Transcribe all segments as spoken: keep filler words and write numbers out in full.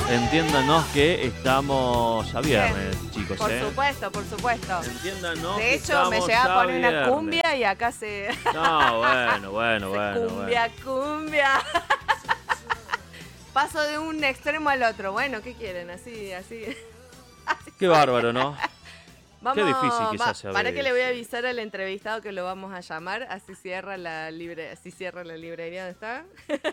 Entiéndanos que estamos a viernes, Bien. chicos, Por ¿eh? supuesto, por supuesto. Entiéndanos De que hecho, me estamos llegaba a a poner una viernes. cumbia y acá se... No, bueno, bueno, se bueno, cumbia, bueno. cumbia. Paso de un extremo al otro. Bueno, ¿qué quieren? Así, así. así Qué soy. bárbaro, ¿no? Vamos, Qué difícil que se va, hace a para que le voy a veces. avisar al entrevistado que lo vamos a llamar, así cierra la libre, así cierra la librería donde está.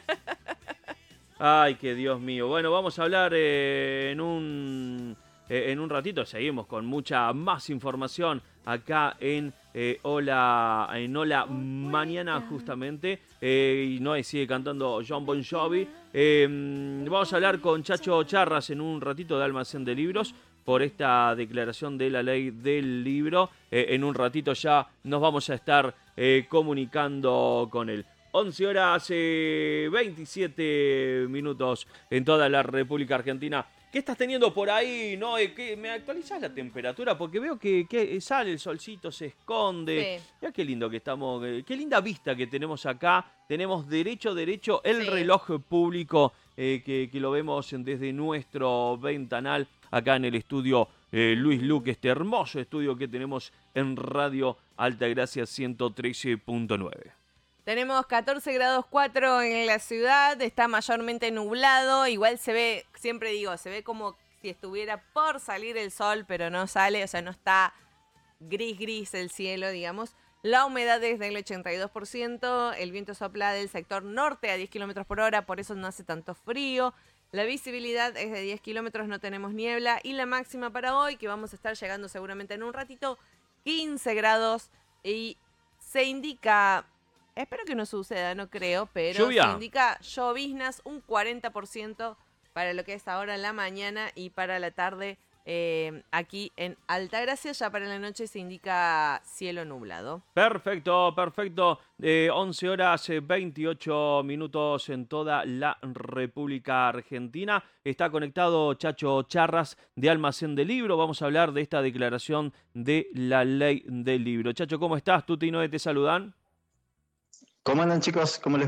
Ay, que Dios mío. Bueno, vamos a hablar eh, en un eh, en un ratito. Seguimos con mucha más información acá en eh, Hola en Hola Mañana justamente. Eh, y no sigue cantando John Bon Jovi. Eh, vamos a hablar con Chacho Charras en un ratito de Almacén de Libros por esta declaración de la ley del libro. Eh, en un ratito ya nos vamos a estar eh, comunicando con él. once horas eh, veintisiete minutos en toda la República Argentina. ¿Qué estás teniendo por ahí, Noé? ¿Qué, ¿Me actualizás la temperatura? Porque veo que, que sale el solcito, se esconde. Sí. Mirá qué lindo que estamos, eh, qué linda vista que tenemos acá. Tenemos derecho, derecho, el Sí. reloj público eh, que, que lo vemos desde nuestro ventanal acá en el estudio eh, Luis Luque, este hermoso estudio que tenemos en Radio Altagracia ciento trece punto nueve. Tenemos catorce grados cuatro en la ciudad, está mayormente nublado, igual se ve, siempre digo, se ve como si estuviera por salir el sol, pero no sale, o sea, no está gris gris el cielo, digamos. La humedad es del ochenta y dos por ciento, el viento sopla del sector norte a diez kilómetros por hora, por eso no hace tanto frío. La visibilidad es de diez kilómetros, no tenemos niebla. Y la máxima para hoy, que vamos a estar llegando seguramente en un ratito, quince grados. Y se indica, espero que no suceda, no creo, pero Lluvia. se indica lloviznas un cuarenta por ciento para lo que es ahora en la mañana y para la tarde eh, aquí en Altagracia. Ya para la noche se indica cielo nublado. Perfecto, perfecto. Eh, once horas eh, veintiocho minutos en toda la República Argentina. Está conectado Chacho Charras de Almacén de Libro. Vamos a hablar de esta declaración de la ley del libro. Chacho, ¿cómo estás? Tuti y Noé te saludan. ¿Cómo andan, chicos? ¿Cómo les